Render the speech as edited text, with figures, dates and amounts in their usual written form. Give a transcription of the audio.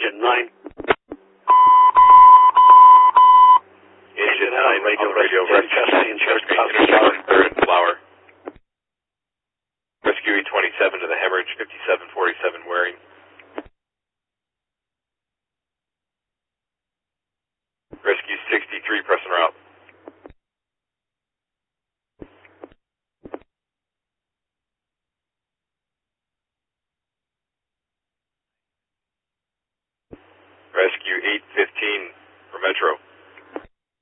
Engine 9. Engine 9, radio, rescue Flower. 3rd and Flower. Rescue E27 to the Hemorrhage, 5747 Waring. Rescue 63, press en route. Rescue 815 for Metro.